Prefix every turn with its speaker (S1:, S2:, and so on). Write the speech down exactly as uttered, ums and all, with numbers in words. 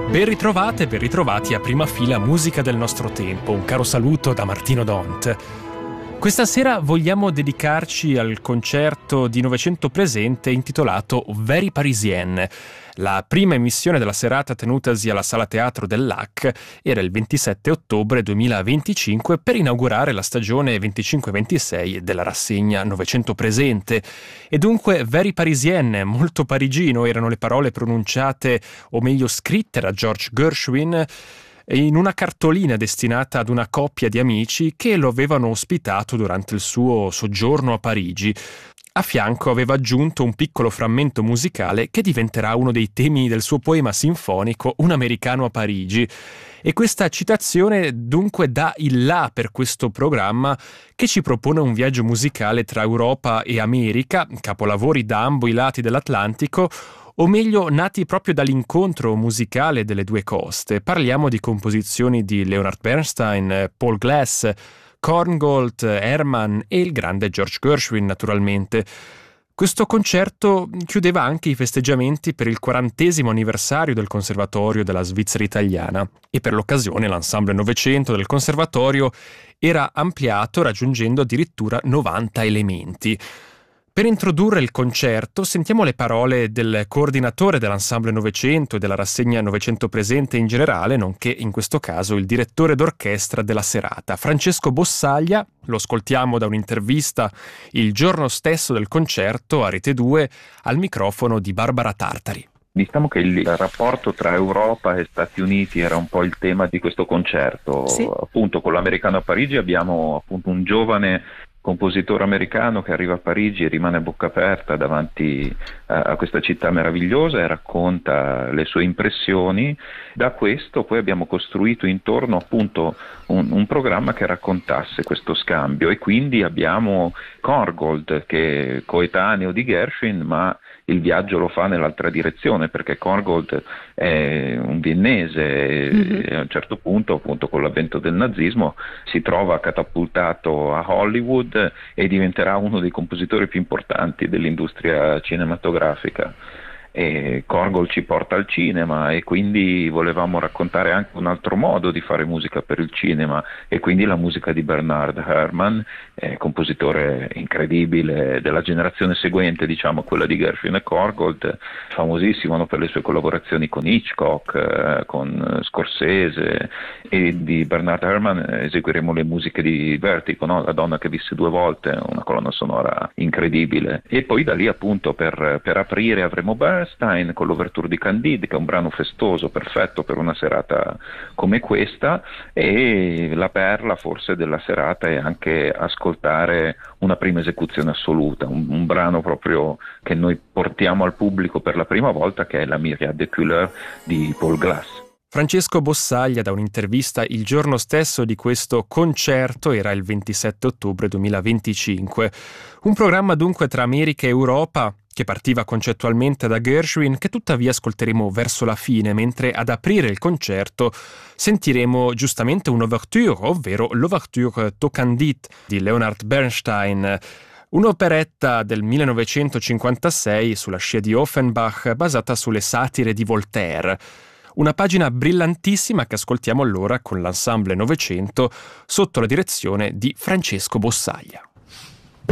S1: Ben ritrovate, ben ritrovati a Prima Fila Musica del nostro tempo. Un caro saluto da Martino Dont. Questa sera vogliamo dedicarci al concerto di Novecento Presente intitolato Very Parisienne. La prima emissione della serata tenutasi alla Sala Teatro dell'A C era il ventisette ottobre duemilaventicinque per inaugurare la stagione venticinque ventisei della rassegna Novecento Presente. E dunque Very Parisienne, molto parigino, erano le parole pronunciate, o meglio scritte da George Gershwin, in una cartolina destinata ad una coppia di amici che lo avevano ospitato durante il suo soggiorno a Parigi. A fianco aveva aggiunto un piccolo frammento musicale che diventerà uno dei temi del suo poema sinfonico Un americano a Parigi. E questa citazione dunque dà il là per questo programma che ci propone un viaggio musicale tra Europa e America, capolavori da ambo i lati dell'Atlantico, o meglio nati proprio dall'incontro musicale delle due coste. Parliamo di composizioni di Leonard Bernstein, Paul Glass, Korngold, Herrmann e il grande George Gershwin, naturalmente. Questo concerto chiudeva anche i festeggiamenti per il quarantesimo anniversario del Conservatorio della Svizzera Italiana e per l'occasione l'Ensemble Novecento del Conservatorio era ampliato raggiungendo addirittura novanta elementi. Per introdurre il concerto sentiamo le parole del coordinatore dell'Ensemble Novecento e della rassegna Novecento Presente in generale, nonché in questo caso il direttore d'orchestra della serata, Francesco Bossaglia. Lo ascoltiamo da un'intervista il giorno stesso del concerto a Rete due al microfono di Barbara Tartari.
S2: Diciamo che il rapporto tra Europa e Stati Uniti era un po' il tema di questo concerto.
S3: Sì.
S2: Appunto con l'Americano a Parigi abbiamo appunto un giovane compositore americano che arriva a Parigi e rimane a bocca aperta davanti a, a questa città meravigliosa e racconta le sue impressioni. Da questo poi abbiamo costruito intorno appunto un, un programma che raccontasse questo scambio, e quindi abbiamo Korngold che è coetaneo di Gershwin, ma il viaggio lo fa nell'altra direzione perché Korngold è un viennese mm-hmm. e a un certo punto appunto con l'avvento del nazismo si trova catapultato a Hollywood e diventerà uno dei compositori più importanti dell'industria cinematografica. E Korngold ci porta al cinema e quindi volevamo raccontare anche un altro modo di fare musica per il cinema, e quindi la musica di Bernard Herrmann, eh, compositore incredibile della generazione seguente, diciamo quella di Gershwin e Korngold, famosissimo no, per le sue collaborazioni con Hitchcock, eh, con Scorsese, e di Bernard Herrmann eseguiremo le musiche di Vertigo, no? La donna che visse due volte, una colonna sonora incredibile, e poi da lì appunto per, per aprire avremo Bernstein con l'Ouverture di Candide, che è un brano festoso, perfetto per una serata come questa, e la perla forse della serata è anche ascoltare una prima esecuzione assoluta, un, un brano proprio che noi portiamo al pubblico per la prima volta, che è la Myriade de Couleurs di Paul Glass.
S1: Francesco Bossaglia da un'intervista il giorno stesso di questo concerto, era il ventisette ottobre duemilaventicinque. Un programma dunque tra America e Europa che partiva concettualmente da Gershwin, che tuttavia ascolteremo verso la fine, mentre ad aprire il concerto sentiremo giustamente un'ouverture, ovvero l'Ouverture to Candide di Leonard Bernstein, un'operetta del millenovecentocinquantasei sulla scia di Offenbach basata sulle satire di Voltaire. Una pagina brillantissima che ascoltiamo allora con l'Ensemble Novecento sotto la direzione di Francesco Bossaglia.